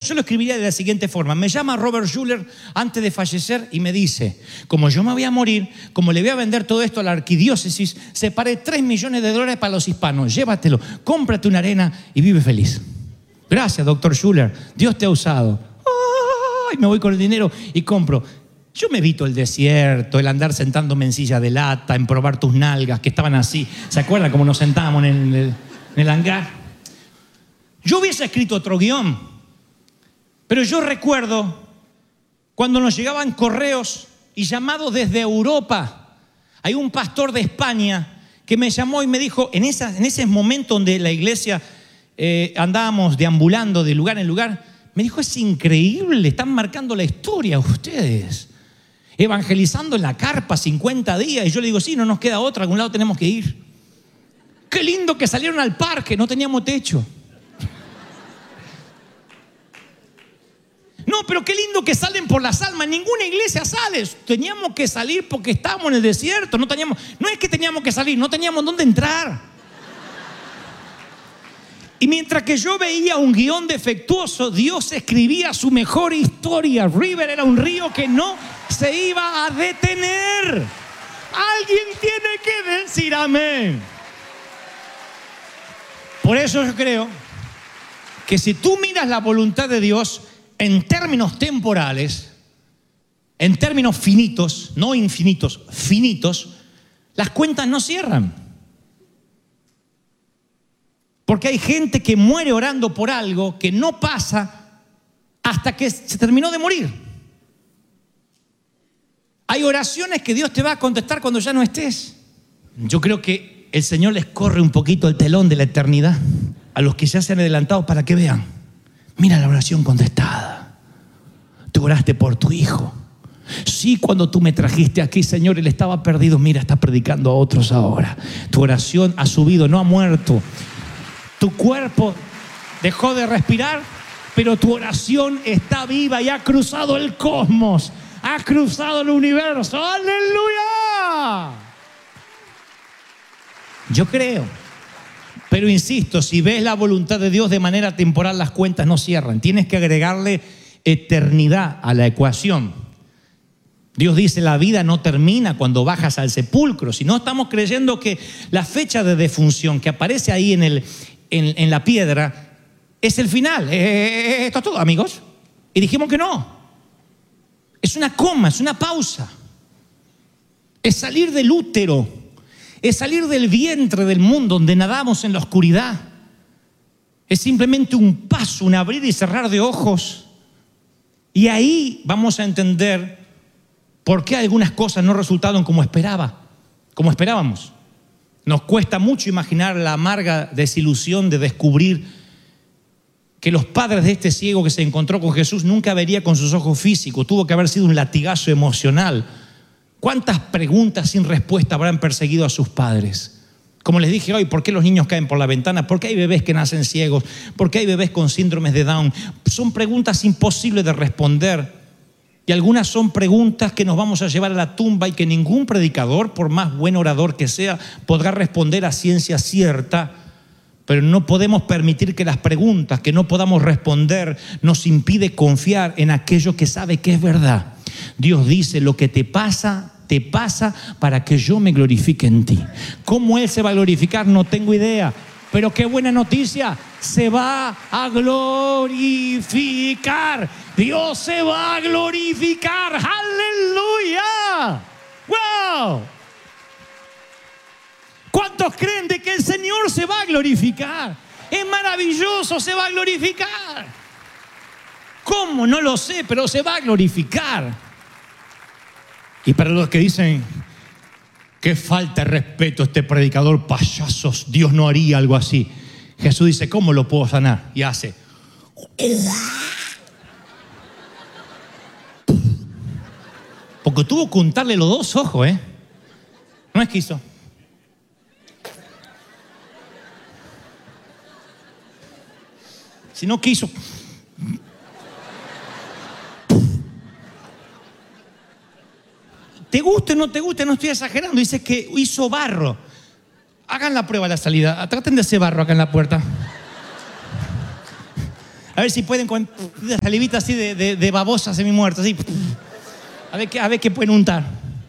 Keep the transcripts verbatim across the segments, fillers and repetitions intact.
yo lo escribiría de la siguiente forma. Me llama Robert Schuller antes de fallecer y me dice, como yo me voy a morir, como le voy a vender todo esto a la arquidiócesis, separé tres millones de dólares para los hispanos. Llévatelo, cómprate una arena y vive feliz. Gracias, doctor Schuller. Dios te ha usado. Ay, me voy con el dinero y compro. Yo me evito el desierto, el andar sentándome en silla de lata, en probar tus nalgas, que estaban así. ¿Se acuerdan cómo nos sentábamos en el, en el hangar? Yo hubiese escrito otro guión, pero yo recuerdo cuando nos llegaban correos y llamados desde Europa. Hay un pastor de España que me llamó y me dijo, en, esa, en ese momento donde la iglesia eh, andábamos deambulando de lugar en lugar, me dijo, es increíble, están marcando la historia ustedes, evangelizando en la carpa cincuenta días. Y yo le digo, sí, no nos queda otra, a algún lado tenemos que ir. Qué lindo que salieron al parque, no teníamos techo. No, pero qué lindo que salen por las almas. Ninguna iglesia sale. Teníamos que salir porque estábamos en el desierto. No teníamos, no es que teníamos que salir, no teníamos dónde entrar. Y mientras que yo veía un guión defectuoso, Dios escribía su mejor historia. River era un río que no se iba a detener. Alguien tiene que decir amén. Por eso yo creo que si tú miras la voluntad de Dios en términos temporales, en términos finitos, no infinitos, finitos, las cuentas no cierran. Porque hay gente que muere orando por algo que no pasa hasta que se terminó de morir. Hay oraciones que Dios te va a contestar cuando ya no estés. Yo creo que el Señor les corre un poquito el telón de la eternidad a los que ya se han adelantado para que vean. Mira la oración contestada. Tú oraste por tu hijo. Sí, cuando tú me trajiste aquí, Señor, él estaba perdido. Mira, está predicando a otros ahora. Tu oración ha subido, no ha muerto. Tu cuerpo dejó de respirar, pero tu oración está viva y ha cruzado el cosmos. Ha cruzado el universo. ¡Aleluya! Yo creo. Pero insisto, si ves la voluntad de Dios de manera temporal, las cuentas no cierran. Tienes que agregarle eternidad a la ecuación. Dios dice, la vida no termina cuando bajas al sepulcro. Si no, estamos creyendo que la fecha de defunción que aparece ahí en, el, en, en la piedra es el final. Eh, esto es todo, amigos. Y dijimos que no. Es una coma, es una pausa. Es salir del útero. Es salir del vientre del mundo donde nadamos en la oscuridad. Es simplemente un paso, un abrir y cerrar de ojos. Y ahí vamos a entender por qué algunas cosas no resultaron como esperaba, como esperábamos. Nos cuesta mucho imaginar la amarga desilusión de descubrir que los padres de este ciego que se encontró con Jesús nunca vería con sus ojos físicos. Tuvo que haber sido un latigazo emocional. ¿Cuántas preguntas sin respuesta habrán perseguido a sus padres? Como les dije hoy, ¿por qué los niños caen por la ventana? ¿Por qué hay bebés que nacen ciegos? ¿Por qué hay bebés con síndromes de Down? Son preguntas imposibles de responder. Y algunas son preguntas que nos vamos a llevar a la tumba y que ningún predicador, por más buen orador que sea, podrá responder a ciencia cierta. Pero no podemos permitir que las preguntas que no podamos responder nos impide confiar en aquello que sabe que es verdad. Dios dice, lo que te pasa, te pasa para que yo me glorifique en ti. ¿Cómo Él se va a glorificar? No tengo idea. Pero qué buena noticia, se va a glorificar. Dios se va a glorificar. ¡Aleluya! ¡Wow! ¿Cuántos creen de que el Señor se va a glorificar? Es maravilloso, se va a glorificar. ¿Cómo? No lo sé, pero se va a glorificar. Y para los que dicen, qué falta de respeto este predicador, payasos, Dios no haría algo así. Jesús dice, ¿cómo lo puedo sanar? Y hace. Porque tuvo que untarle los dos ojos, ¿eh? No es que hizo. Sino que hizo. ¿Te guste o no te guste? No estoy exagerando. Dice que hizo barro. Hagan la prueba a la salida. Traten de hacer barro acá en la puerta. A ver si pueden con la salivita así de, de, de babosa semi-muerta, así. A ver, qué, a ver qué pueden untar.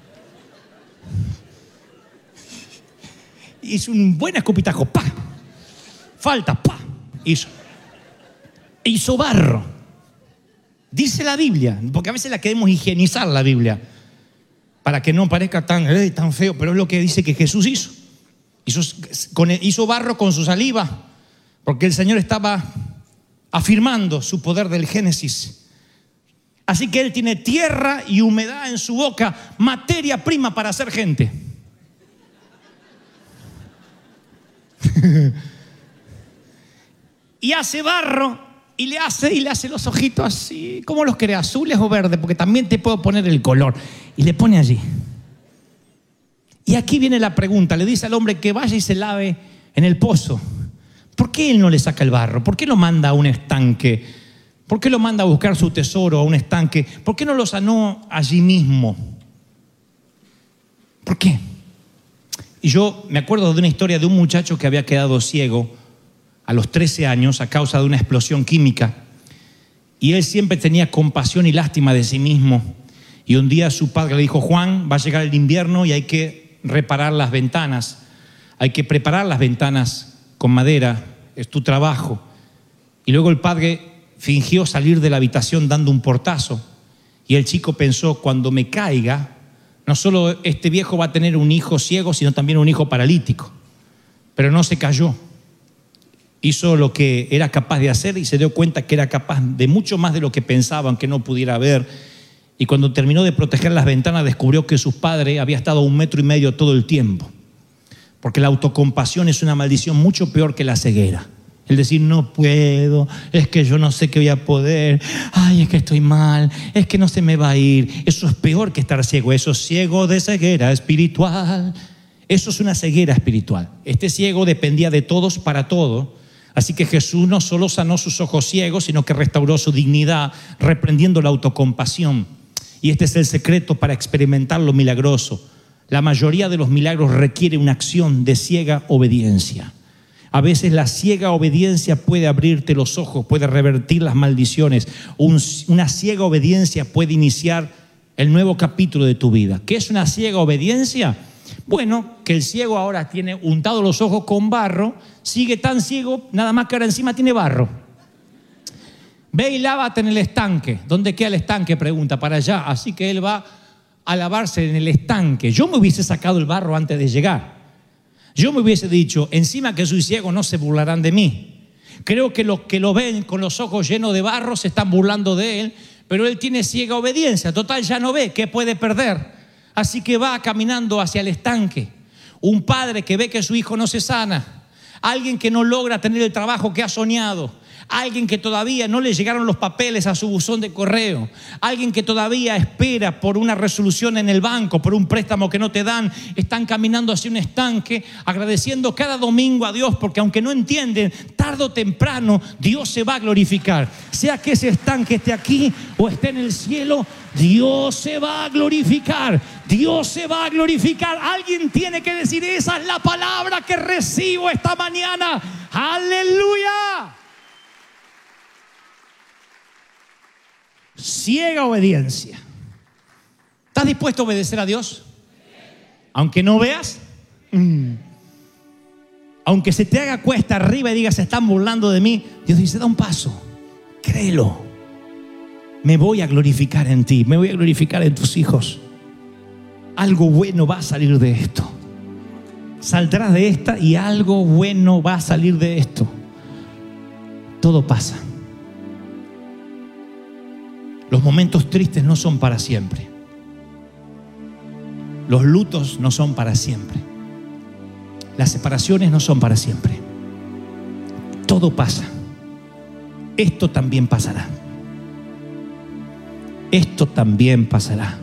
Hizo un buen escupitajo, ¡pa! Falta, ¡pa! Hizo. Hizo barro. Dice la Biblia, porque a veces la queremos higienizar la Biblia, para que no parezca tan, eh, tan feo, pero es lo que dice que Jesús hizo. Hizo, con el, hizo barro con su saliva, porque el Señor estaba afirmando su poder del Génesis. Así que Él tiene tierra y humedad en su boca, materia prima para hacer gente. Y hace barro y le hace y le hace los ojitos así. ¿Cómo los quiere? ¿Azules o verdes? Porque también te puedo poner el color. Y le pone allí. Y aquí viene la pregunta. Le dice al hombre que vaya y se lave en el pozo. ¿Por qué él no le saca el barro? ¿Por qué lo manda a un estanque? ¿Por qué lo manda a buscar su tesoro a un estanque? ¿Por qué no lo sanó allí mismo? ¿Por qué? Y yo me acuerdo de una historia de un muchacho que había quedado ciego a los trece años a causa de una explosión química. Y él siempre tenía compasión y lástima de sí mismo. Y un día su padre le dijo: Juan, va a llegar el invierno y hay que reparar las ventanas. Hay que preparar las ventanas con madera, es tu trabajo. Y luego el padre fingió salir de la habitación dando un portazo. Y el chico pensó: cuando me caiga, no solo este viejo va a tener un hijo ciego, sino también un hijo paralítico. Pero no se cayó. Hizo lo que era capaz de hacer y se dio cuenta que era capaz de mucho más de lo que pensaba, aunque no pudiera ver. Y cuando terminó de proteger las ventanas, descubrió que su padre había estado a un metro y medio todo el tiempo. Porque la autocompasión es una maldición mucho peor que la ceguera. El decir: no puedo, es que yo no sé qué voy a poder, ay, es que estoy mal, es que no se me va a ir. Eso es peor que estar ciego. Eso es ciego de ceguera espiritual. Eso es una ceguera espiritual. Este ciego dependía de todos para todo. Así que Jesús no solo sanó sus ojos ciegos, sino que restauró su dignidad, reprendiendo la autocompasión. Y este es el secreto para experimentar lo milagroso. La mayoría de los milagros requiere una acción de ciega obediencia. A veces la ciega obediencia puede abrirte los ojos, puede revertir las maldiciones. Un, una ciega obediencia puede iniciar el nuevo capítulo de tu vida. ¿Qué es una ciega obediencia? Bueno, que el ciego ahora tiene untado los ojos con barro, sigue tan ciego, nada más que ahora encima tiene barro. Ve y lávate en el estanque. ¿Dónde queda el estanque? Pregunta. Para allá. Así que él va a lavarse en el estanque. Yo me hubiese sacado el barro antes de llegar. Yo me hubiese dicho: encima que soy ciego, no se burlarán de mí. Creo que los que lo ven con los ojos llenos de barro se están burlando de él, pero él tiene ciega obediencia. Total, ya no ve, ¿qué puede perder? Así que va caminando hacia el estanque. Un padre que ve que su hijo no se sana, alguien que no logra tener el trabajo que ha soñado, alguien que todavía no le llegaron los papeles a su buzón de correo, alguien que todavía espera por una resolución en el banco, por un préstamo que no te dan. Están caminando hacia un estanque, agradeciendo cada domingo a Dios, porque aunque no entienden, tarde o temprano Dios se va a glorificar. Sea que ese estanque esté aquí o esté en el cielo, Dios se va a glorificar. Dios se va a glorificar. Alguien tiene que decir: esa es la palabra que recibo esta mañana. ¡Aleluya! Ciega obediencia. ¿Estás dispuesto a obedecer a Dios? Aunque no veas, mm. aunque se te haga cuesta arriba y digas: se están burlando de mí, Dios dice: da un paso, créelo. Me voy a glorificar en ti, me voy a glorificar en tus hijos. Algo bueno va a salir de esto. Saldrás de esta y algo bueno va a salir de esto. Todo pasa. Los momentos tristes no son para siempre. Los lutos no son para siempre. Las separaciones no son para siempre. Todo pasa. Esto también pasará. Esto también pasará.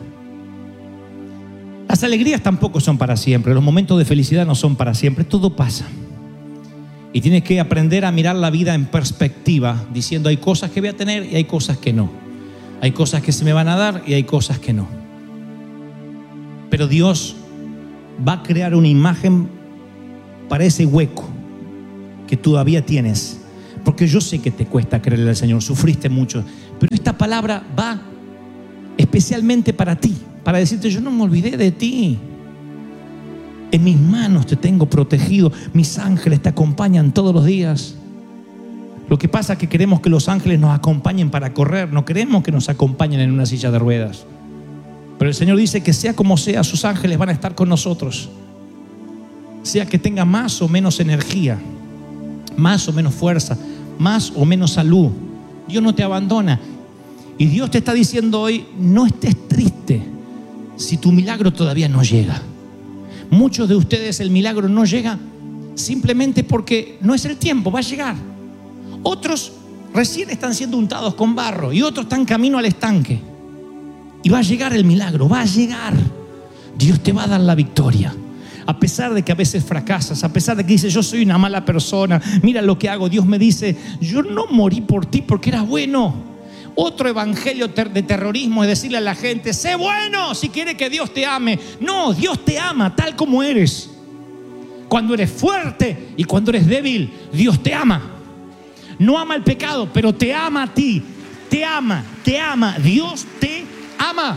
Las alegrías tampoco son para siempre. Los momentos de felicidad no son para siempre. Todo pasa. Y tienes que aprender a mirar la vida en perspectiva, diciendo: hay cosas que voy a tener y hay cosas que no. Hay cosas que se me van a dar y hay cosas que no. Pero Dios va a crear una imagen para ese hueco que todavía tienes, porque yo sé que te cuesta creerle al Señor, sufriste mucho, pero esta palabra va especialmente para ti, para decirte: yo no me olvidé de ti. En mis manos te tengo protegido, mis ángeles te acompañan todos los días. Lo que pasa es que queremos que los ángeles nos acompañen para correr, no queremos que nos acompañen en una silla de ruedas. Pero el Señor dice que sea como sea, sus ángeles van a estar con nosotros. Sea que tenga más o menos energía, más o menos fuerza, más o menos salud, Dios no te abandona. Y Dios te está diciendo hoy: no estés triste si tu milagro todavía no llega. Muchos de ustedes el milagro no llega simplemente porque no es el tiempo, va a llegar. Otros recién están siendo untados con barro y otros están camino al estanque. Y va a llegar el milagro, va a llegar. Dios te va a dar la victoria. A pesar de que a veces fracasas, a pesar de que dices: yo soy una mala persona, mira lo que hago. Dios me dice: yo no morí por ti porque eras bueno. Otro evangelio de terrorismo es decirle a la gente: sé bueno si quiere que Dios te ame. No, Dios te ama tal como eres. Cuando eres fuerte y cuando eres débil, Dios te ama. No ama el pecado, pero te ama a ti. Te ama, te ama. Dios te ama.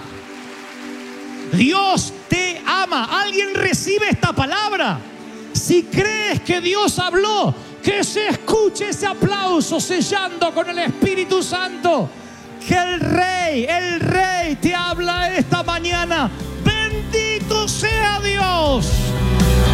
Dios te ama. ¿Alguien recibe esta palabra? Si crees que Dios habló, que se escuche ese aplauso sellando con el Espíritu Santo. Que el Rey, el Rey te habla esta mañana. Bendito sea Dios.